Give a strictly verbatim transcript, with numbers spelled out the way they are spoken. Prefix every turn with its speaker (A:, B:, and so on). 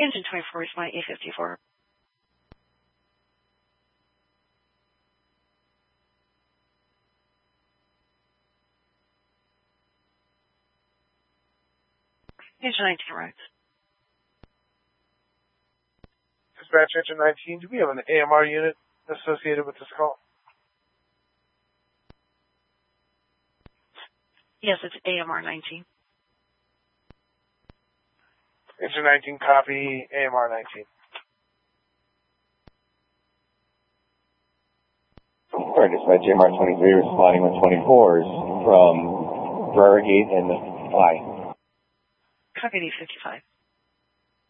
A: Engine twenty-four is my A fifty-four. Engine nineteen, right.
B: Dispatch Engine nineteen, do we have an A M R unit associated with this call?
A: Yes, it's A M R nineteen.
B: Engine nineteen, copy, A M R nineteen.
C: Alright, dispatch A M R twenty-three responding with twenty-fours from Brera Gate and the I.
A: Copy D fifty-five.